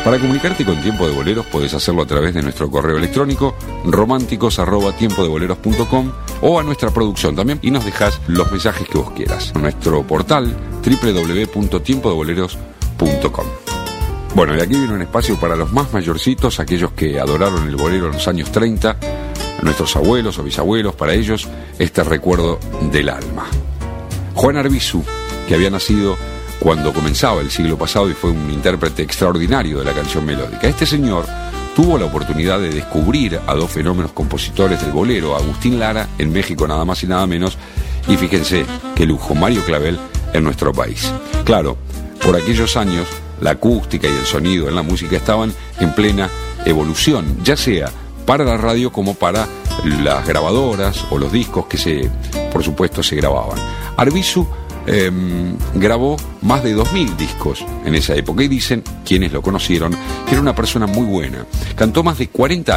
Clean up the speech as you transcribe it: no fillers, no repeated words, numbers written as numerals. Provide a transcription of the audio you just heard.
Para comunicarte con Tiempo de Boleros podés hacerlo a través de nuestro correo electrónico románticos@tiempodeboleros.com o a nuestra producción también y nos dejás los mensajes que vos quieras. Nuestro portal www.tiempodeboleros.com. Bueno, y aquí viene un espacio para los más mayorcitos, aquellos que adoraron el bolero en los años 30, nuestros abuelos o bisabuelos, para ellos este recuerdo del alma. Juan Arbizu, que había nacido cuando comenzaba el siglo pasado y fue un intérprete extraordinario de la canción melódica. Este señor tuvo la oportunidad de descubrir a dos fenómenos compositores del bolero, Agustín Lara en México nada más y nada menos, y fíjense qué lujo, Mario Clavel en nuestro país. Claro, por aquellos años la acústica y el sonido en la música estaban en plena evolución, ya sea para la radio como para las grabadoras o los discos que por supuesto se grababan. Arbizu grabó más de 2000 discos en esa época y dicen, quienes lo conocieron, que era una persona muy buena. Cantó más de 40